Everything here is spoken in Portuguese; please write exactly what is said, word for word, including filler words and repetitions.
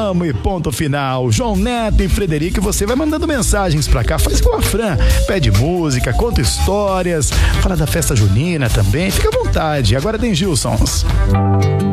amo e ponto final. João Neto e Frederico, você vai mandando mensagens pra cá, faz igual a Fran, pede música, conta histórias, fala da festa junina também, fica à vontade. Agora tem Gilsons.